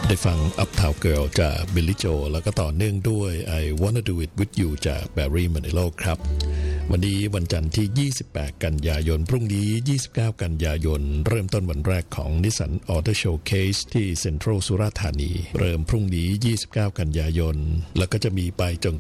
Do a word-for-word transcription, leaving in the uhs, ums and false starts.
ได้ฟัง Uptown Girl จาก Billy Joel แล้วก็ต่อเนื่องด้วย I Wanna Do It With You จาก Barry Manilow ครับวันนี้วันจันทร์ที่ยี่สิบแปดกันยายนพรุ่งนี้ยี่สิบเก้ากันยายนเริ่มต้นวันแรกของ Nissan Auto Showcase ที่ Central สุราษฎร์ธานีเริ่มพรุ่งนี้ยี่สิบเก้ากันยายนแล้วก็จะมีไปจน